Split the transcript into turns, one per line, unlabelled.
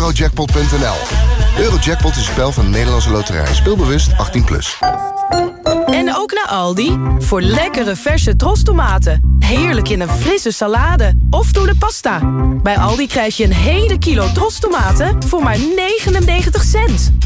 Eurojackpot.nl. Eurojackpot is een spel van de Nederlandse Loterij. Speelbewust 18+.
En ook naar Aldi. Voor lekkere verse trostomaten. Heerlijk in een frisse salade. Of door de pasta. Bij Aldi krijg je een hele kilo trostomaten voor maar 99 cent.